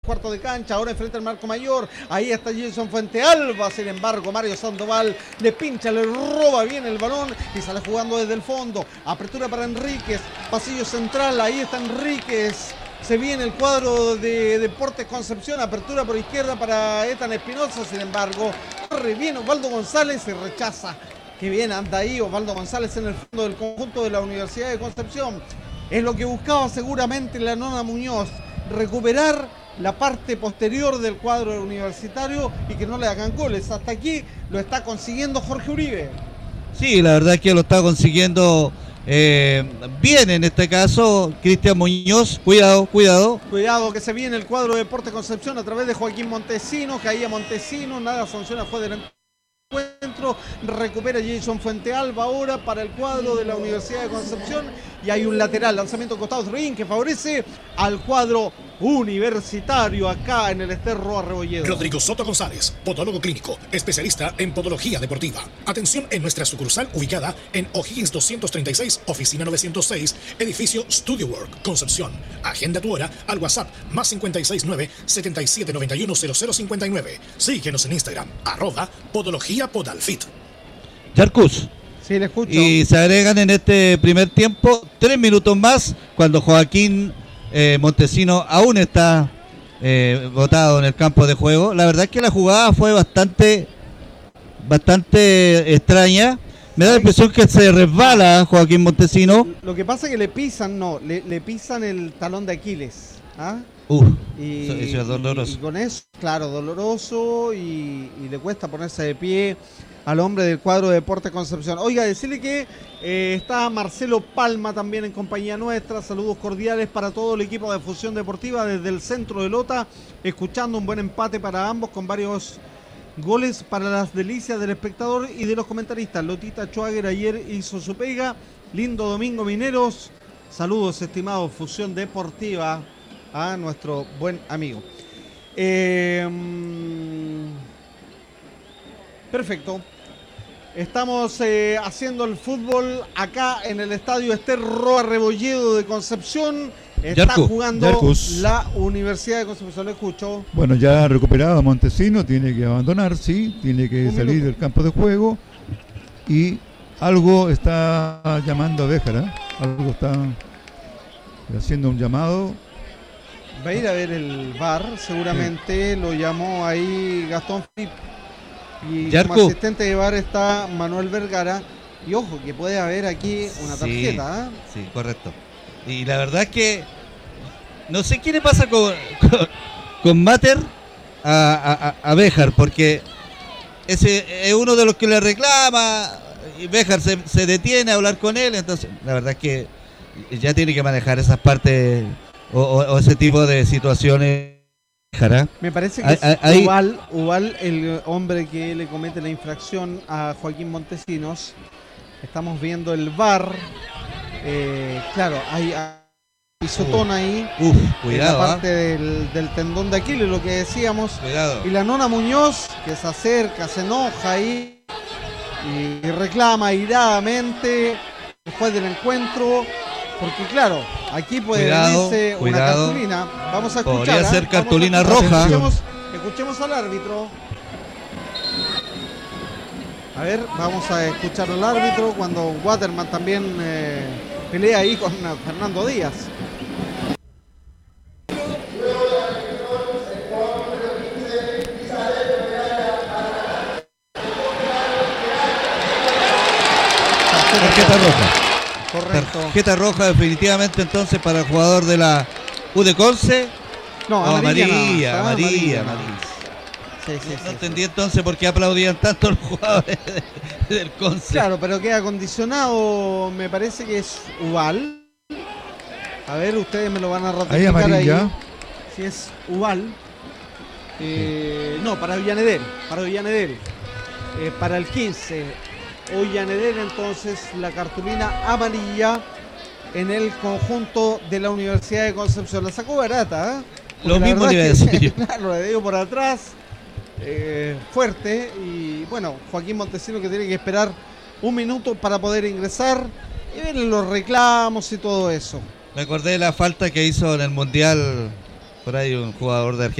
cuartos de cancha, ahora enfrenta al marco mayor, ahí está Jason Fuentealba, sin embargo Mario Sandoval le pincha, le roba bien el balón y sale jugando desde el fondo, apertura para Enríquez, pasillo central, ahí está Enríquez, se viene el cuadro de Deportes Concepción, apertura por izquierda para Ethan Espinosa, sin embargo, corre bien Osvaldo González y rechaza. Qué bien anda ahí Osvaldo González en el fondo del conjunto de la Universidad de Concepción. Es lo que buscaba seguramente la Nona Muñoz, recuperar la parte posterior del cuadro universitario y que no le hagan goles. Hasta aquí lo está consiguiendo Jorge Uribe. Sí, la verdad es que lo está consiguiendo bien en este caso Cristian Muñoz. Cuidado que se viene el cuadro de Deportes Concepción a través de Joaquín Montesino, caía Montesino, nada sanciona, fue del encuentro, recupera Jason Fuentealba ahora para el cuadro de la Universidad de Concepción y hay un lateral, lanzamiento costado Ring que favorece al cuadro universitario acá en el Esterro Arrebolledo. Rodrigo Soto González, podólogo clínico, especialista en podología deportiva. Atención en nuestra sucursal ubicada en O'Higgins 236, oficina 906, edificio Studio Work, Concepción. Agenda tu hora al WhatsApp más 569-7791-0059. Síguenos en Instagram, @podología_podalfit. Yarcus. Sí, le escucho. Y se agregan en este primer tiempo 3 minutos más cuando Joaquín Montesino aún está botado en el campo de juego. La verdad es que la jugada fue bastante extraña. Me da la impresión que se resbala Joaquín Montesino. Lo que pasa es que le pisan el talón de Aquiles. ¿Ah? Eso es doloroso. Y con eso, claro, doloroso y le cuesta ponerse de pie al hombre del cuadro de Deportes Concepción. Oiga, decirle que está Marcelo Palma también en compañía nuestra. Saludos cordiales para todo el equipo de Fusión Deportiva desde el centro de Lota, escuchando un buen empate para ambos con varios goles para las delicias del espectador y de los comentaristas. Lotita Schwager ayer hizo su pega. Lindo domingo, mineros. Saludos, estimados Fusión Deportiva, a nuestro buen amigo. Perfecto. Estamos haciendo el fútbol acá en el estadio Esterro Arrebolledo de Concepción. Está jugando la Universidad de Concepción. Lo escucho. Bueno, ya recuperado Montesino, tiene que abandonar, sí, tiene que salir del campo de juego y algo está llamando a Béjar, algo está haciendo un llamado. Va a ir a ver el VAR, seguramente lo llamó ahí Gastón Flip. Y como asistente de VAR está Manuel Vergara. Y ojo, que puede haber aquí una tarjeta. Sí, correcto. Y la verdad es que no sé qué le pasa con Mater a Béjar, porque ese es uno de los que le reclama y Béjar se detiene a hablar con él. Entonces, la verdad es que ya tiene que manejar esas partes o ese tipo de situaciones. Me parece que es Ubal el hombre que le comete la infracción a Joaquín Montesinos. Estamos viendo el VAR. Claro, hay pisotón ahí. Cuidado. En la parte del tendón de Aquiles, lo que decíamos. Cuidado. Y la Nona Muñoz, que se acerca, se enoja ahí y reclama airadamente después del encuentro. Porque claro, aquí puede venirse una cartulina. Vamos a escuchar. Podría ser cartulina roja. Escuchemos al árbitro. A ver, vamos a escuchar al árbitro cuando Waterman también pelea ahí con Fernando Díaz. Tarjeta roja. Correcto. Tarjeta roja definitivamente entonces para el jugador de la U de Conce. No, amarilla. Sí, no entendí entonces por qué aplaudían tanto los jugadores del Conce. Claro, pero queda condicionado, me parece que es Ubal. A ver, ustedes me lo van a ratificar ahí. Amarilla. Si es Ubal. No, para Villanedel. Para el 15. Ollanedel, entonces la cartulina amarilla en el conjunto de la Universidad de Concepción. La sacó barata, ¿eh? Lo mismo le iba a decir yo. Claro, le dio por atrás, fuerte. Y bueno, Joaquín Montesino que tiene que esperar un minuto para poder ingresar. Y vienen los reclamos y todo eso. Me acordé de la falta que hizo en el Mundial por ahí un jugador de Argentina.